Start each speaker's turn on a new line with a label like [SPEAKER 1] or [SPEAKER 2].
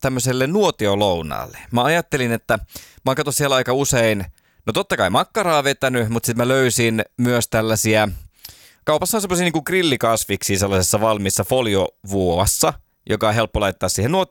[SPEAKER 1] tämmöiselle nuotiolounaalle. Mä ajattelin, että mä oon siellä aika usein, no totta kai makkaraa vetänyt, mutta sitten mä löysin myös tällaisia, kaupassa on semmoisia niin kuin grillikasviksia sellaisessa valmiissa foliovuossa, joka on helppo laittaa siihen